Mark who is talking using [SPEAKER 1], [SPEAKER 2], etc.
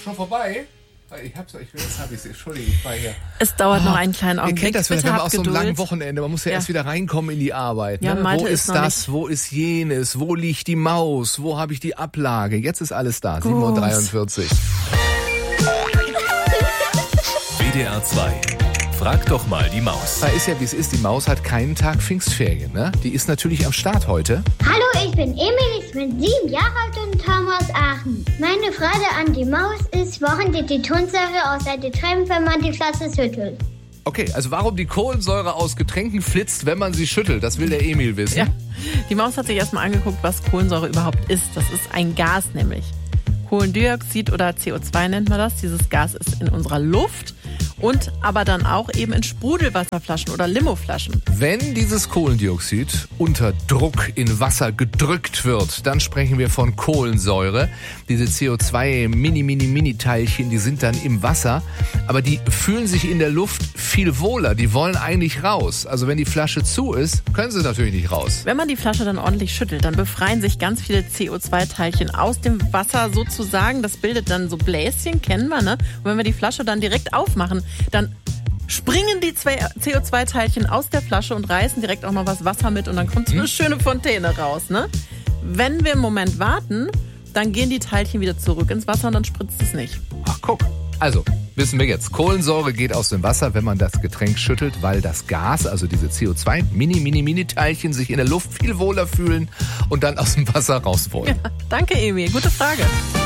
[SPEAKER 1] Schon vorbei? Jetzt habe ich es. Entschuldigung, ich war hier.
[SPEAKER 2] Es dauert noch einen kleinen Augenblick.
[SPEAKER 1] Ihr kennt das, wenn man aus so einem
[SPEAKER 2] Geduld.
[SPEAKER 1] langen Wochenende, man muss ja erst wieder reinkommen in die Arbeit.
[SPEAKER 2] Ja,
[SPEAKER 1] Ne?
[SPEAKER 2] Malte
[SPEAKER 1] Wo
[SPEAKER 2] ist
[SPEAKER 1] ist
[SPEAKER 2] noch
[SPEAKER 1] das? Wo ist jenes? Wo liegt die Maus? Wo habe ich die Ablage? Jetzt ist alles da. 7:43 Uhr.
[SPEAKER 3] WDR 2. Frag doch mal die Maus.
[SPEAKER 1] Da ist ja, wie es ist. Die Maus hat keinen Tag Pfingstferien. Ne? Die ist natürlich am Start heute.
[SPEAKER 4] Hallo, ich bin Emil, ich bin 7 Jahre alt und komme aus Aachen. Meine Frage an die Maus ist, woran geht die Tonsäure aus der Getränk, wenn man die Flasche schüttelt?
[SPEAKER 1] Okay, also warum die Kohlensäure aus Getränken flitzt, wenn man sie schüttelt, das will der Emil wissen.
[SPEAKER 2] Ja. Die Maus hat sich erstmal angeguckt, was Kohlensäure überhaupt ist. Das ist ein Gas nämlich. Kohlendioxid oder CO2 nennt man das. Dieses Gas ist in unserer Luft und aber dann auch eben in Sprudelwasserflaschen oder Limoflaschen.
[SPEAKER 1] Wenn dieses Kohlendioxid unter Druck in Wasser gedrückt wird, dann sprechen wir von Kohlensäure. Diese CO2-Mini-Teilchen, die sind dann im Wasser, aber die fühlen sich in der Luft viel wohler. Die wollen eigentlich raus. Also wenn die Flasche zu ist, können sie natürlich nicht raus.
[SPEAKER 2] Wenn man die Flasche dann ordentlich schüttelt, dann befreien sich ganz viele CO2-Teilchen aus dem Wasser sozusagen. Das bildet dann so Bläschen, kennen wir, ne? Und wenn wir die Flasche dann direkt aufmachen, dann springen die CO2-Teilchen aus der Flasche und reißen direkt auch noch was Wasser mit und dann kommt so eine schöne Fontäne raus, ne? Wenn wir einen Moment warten, dann gehen die Teilchen wieder zurück ins Wasser und dann spritzt es nicht.
[SPEAKER 1] Ach, guck. Also, wissen wir jetzt. Kohlensäure geht aus dem Wasser, wenn man das Getränk schüttelt, weil das Gas, also diese CO2-Mini-Teilchen sich in der Luft viel wohler fühlen und dann aus dem Wasser raus wollen.
[SPEAKER 2] Ja, danke, Emil. Gute Frage.